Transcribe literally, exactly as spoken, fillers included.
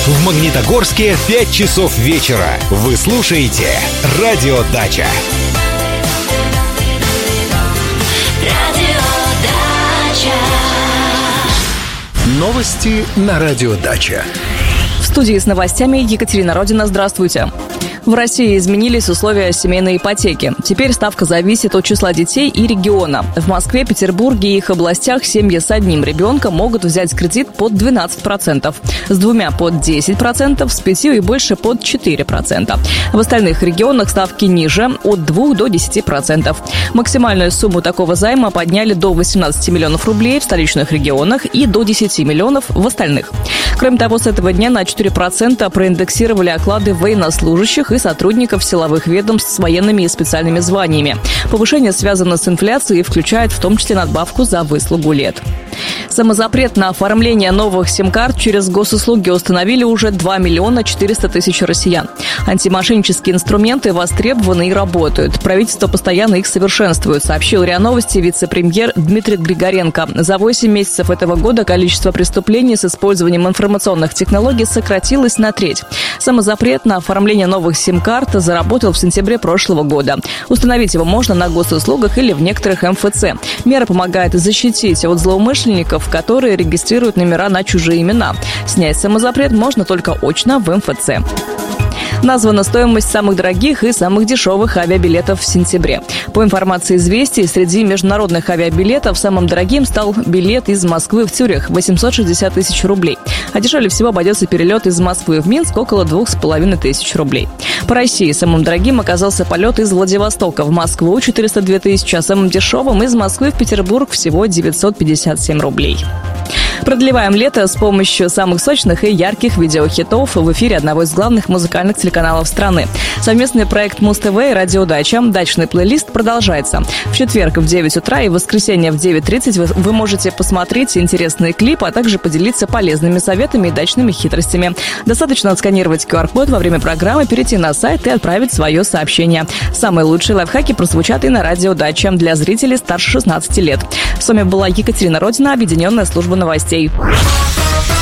В Магнитогорске пять часов вечера. Вы слушаете «Радио Дача». Новости на «Радио Дача». В студии с новостями Екатерина Родина. Здравствуйте. В России изменились условия семейной ипотеки. Теперь ставка зависит от числа детей и региона. В Москве, Петербурге и их областях семьи с одним ребенком могут взять кредит под двенадцать процентов, с двумя под десять процентов, с пятью и больше под четыре процента. В остальных регионах ставки ниже, от двух до десяти процентов. Максимальную сумму такого займа подняли до восемнадцати миллионов рублей в столичных регионах и до десяти миллионов в остальных. Кроме того, с этого дня на четыре процента проиндексировали оклады военнослужащих и сотрудников силовых ведомств с военными и специальными званиями. Повышение связано с инфляцией и включает в том числе надбавку за выслугу лет. Самозапрет на оформление новых сим-карт через госуслуги установили уже два миллиона четыреста тысяч россиян. Антимошеннические инструменты востребованы и работают. Правительство постоянно их совершенствует, сообщил РИА Новости вице-премьер Дмитрий Григоренко. За восемь месяцев этого года количество преступлений с использованием информационных технологий сократилось на треть. Самозапрет на оформление новых сим-карт заработал в сентябре прошлого года. Установить его можно на госуслугах или в некоторых эм эф цэ. Мера помогает защитить от злоумышленников, которые регистрируют номера на чужие имена. Снять самозапрет можно только очно в эм эф цэ. Названа стоимость самых дорогих и самых дешевых авиабилетов в сентябре. По информации «Известий», среди международных авиабилетов самым дорогим стал билет из Москвы в Цюрих – восемьсот шестьдесят тысяч рублей. А дешевле всего обойдется перелет из Москвы в Минск – около двух с половиной тысяч рублей. По России самым дорогим оказался полет из Владивостока в Москву – четыреста две тысячи, а самым дешевым из Москвы в Петербург всего девятьсот пятьдесят семь рублей. Продлеваем лето с помощью самых сочных и ярких видеохитов в эфире одного из главных музыкальных телеканалов страны. Совместный проект Муз-ТВ и «Радио Дача». Дачный плейлист продолжается. В четверг в девять утра и в воскресенье в девять тридцать вы, вы можете посмотреть интересные клипы, а также поделиться полезными советами и дачными хитростями. Достаточно отсканировать ку ар код во время программы, перейти на сайт и отправить свое сообщение. Самые лучшие лайфхаки прозвучат и на «Радио Дача» для зрителей старше шестнадцати лет. С вами была Екатерина Родина, Объединенная служба новостей.